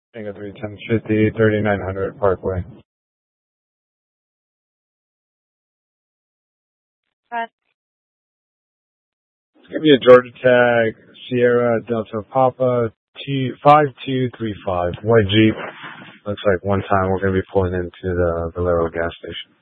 Tango 31050, 3900 Parkway. It's going to be a Georgia Tag Sierra Delta Papa T5235. White Jeep. Looks like one time we're going to be pulling into the Valero gas station.